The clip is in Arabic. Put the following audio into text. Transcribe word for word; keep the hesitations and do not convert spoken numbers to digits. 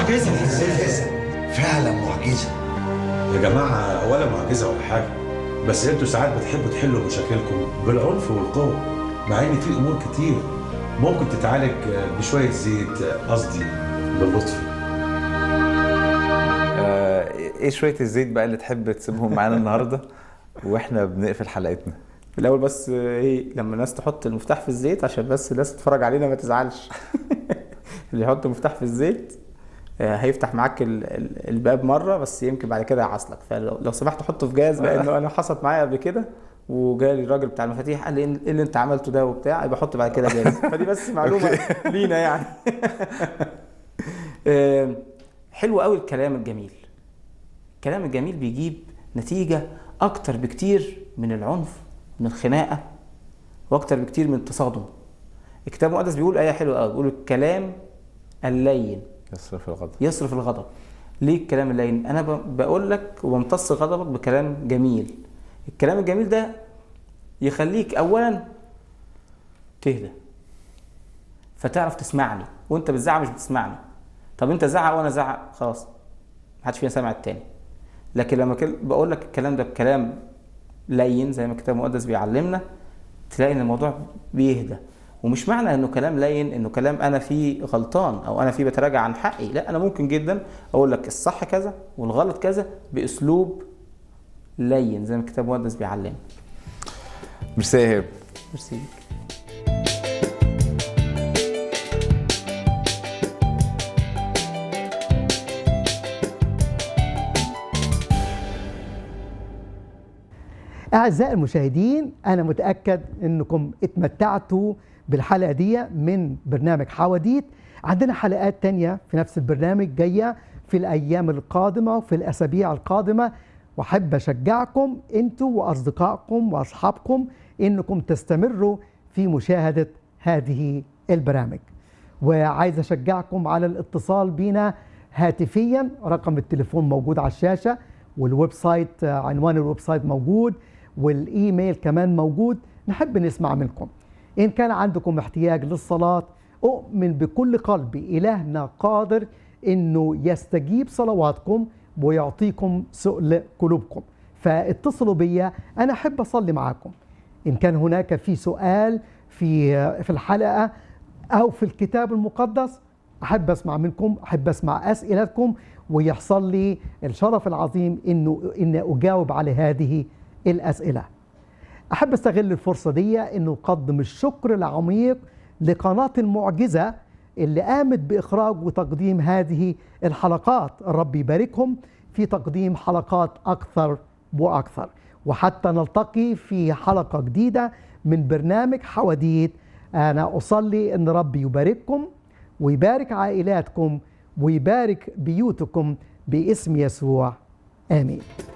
معجزه معجزه، فعلا معجزه. يا جماعه ولا معجزه ولا حاجه، بس انتوا ساعات بتحبوا تحلوا مشاكلكم بالعنف والقوه، مع ان في امور كتير ممكن تتعالج بشويه زيت، قصدي باللطف. آه ايه شويه الزيت بقى اللي تحب تسيبهم معانا النهارده واحنا بنقفل حلقتنا؟ في الاول بس ايه، لما الناس تحط المفتاح في الزيت عشان بس الناس تتفرج علينا ما تزعلش. اللي يحط المفتاح في الزيت هيفتح معاك الباب مره بس، يمكن بعد كده يعصلك. فلو سمحت حطه في جاز، لانه انا حصلت معايا قبل كده وجالي الراجل بتاع المفاتيح قال لي ايه اللي انت عملته ده وبتاع، يبقى حط بعد كده جاز. فدي بس معلومه لينا يعني. حلو قوي الكلام الجميل. الكلام الجميل بيجيب نتيجه اكتر بكتير من العنف، من الخناقه، واكتر بكتير من التصادم. الكتاب المقدس بيقول ايه حلوه قوي، بيقول الكلام اللين يصرف الغضب. يصرف الغضب. ليه الكلام اللين؟ انا بقول لك وبمتص غضبك بكلام جميل. الكلام الجميل ده يخليك اولا تهدى، فتعرف تسمعني. وانت بتزعق مش بتسمعني. طب انت زعق وانا زعق، خلاص محدش فينا سامع التاني. لكن لما بقول لك الكلام ده بكلام لين زي ما الكتاب المقدس بيعلمنا، تلاقي ان الموضوع بيهدى. ومش معنى انه كلام لين انه كلام انا فيه غلطان او انا فيه بتراجع عن حقي، لا، انا ممكن جدا اقول لك الصح كذا والغلط كذا باسلوب لين زي ما الكتاب المقدس بيعلمنا. ميرسي يا هيب. ميرسي. أعزائي المشاهدين، أنا متأكد أنكم اتمتعتوا بالحلقة دي من برنامج حواديت. عندنا حلقات تانية في نفس البرنامج جاية في الأيام القادمة وفي الأسابيع القادمة، وأحب أشجعكم أنتوا وأصدقائكم وأصحابكم أنكم تستمروا في مشاهدة هذه البرامج. وعايز أشجعكم على الاتصال بنا هاتفيا، رقم التليفون موجود على الشاشة، والويب سايت عنوان الويب سايت موجود، والإيميل كمان موجود. نحب نسمع منكم. إن كان عندكم احتياج للصلاة، أؤمن بكل قلبي إلهنا قادر إنه يستجيب صلواتكم ويعطيكم سؤل قلوبكم. فاتصلوا بيا، أنا أحب أصلي معاكم. إن كان هناك في سؤال في في الحلقة أو في الكتاب المقدس، أحب أسمع منكم، أحب أسمع أسئلتكم، ويحصل لي الشرف العظيم إنه إن أجاوب على هذه الأسئلة. أحب أستغل الفرصة دي إنه أقدم الشكر العميق لقناة المعجزة اللي قامت بإخراج وتقديم هذه الحلقات. الرب يباركهم في تقديم حلقات أكثر وأكثر، وحتى نلتقي في حلقة جديدة من برنامج حواديت. أنا أصلي إن رب يبارككم ويبارك عائلاتكم ويبارك بيوتكم باسم يسوع، آمين.